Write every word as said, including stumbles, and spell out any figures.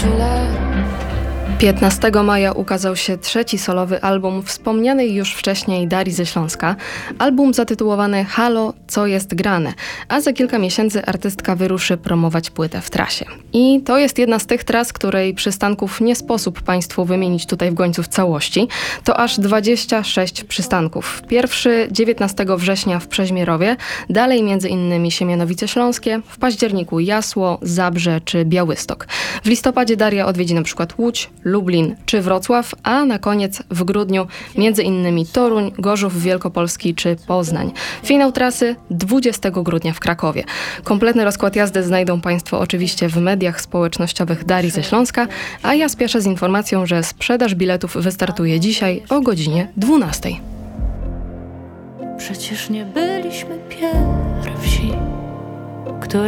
tyle. piętnastego maja ukazał się trzeci solowy album wspomnianej już wcześniej Darii ze Śląska. Album zatytułowany Halo, co jest grane, a za kilka miesięcy artystka wyruszy promować płytę w trasie. I to jest jedna z tych tras, której przystanków nie sposób Państwu wymienić tutaj w Gońcu w całości. To aż dwadzieścia sześć przystanków. Pierwszy dziewiętnastego września w Przeźmierowie, dalej między innymi Siemianowice Śląskie, w październiku Jasło, Zabrze czy Białystok. W listopadzie Daria odwiedzi na przykład Łódź, Lublin czy Wrocław, a na koniec w grudniu między innymi Toruń, Gorzów Wielkopolski czy Poznań. Finał trasy dwudziestego grudnia w Krakowie. Kompletny rozkład jazdy znajdą Państwo oczywiście w mediach społecznościowych Darii ze Śląska, a ja spieszę z informacją, że sprzedaż biletów wystartuje dzisiaj o godzinie dwunastej. Przecież nie byliśmy pierwsi, którzy